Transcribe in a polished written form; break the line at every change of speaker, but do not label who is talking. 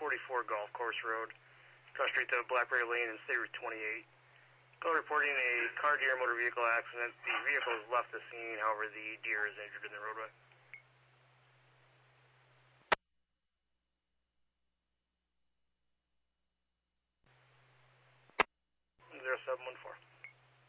44 Golf Course Road, cross street to Blackberry Lane and State Route 28. Call reporting a car deer motor vehicle accident. The vehicle has left the scene, however the deer is injured in the roadway. 0714.